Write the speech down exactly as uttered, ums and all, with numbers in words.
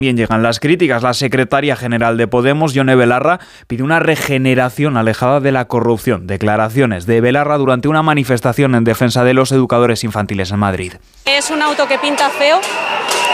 Bien, llegan las críticas. La secretaria general de Podemos, Yone Belarra, pide una regeneración alejada de la corrupción. Declaraciones de Belarra durante una manifestación en defensa de los educadores infantiles en Madrid. Es un auto que pinta feo.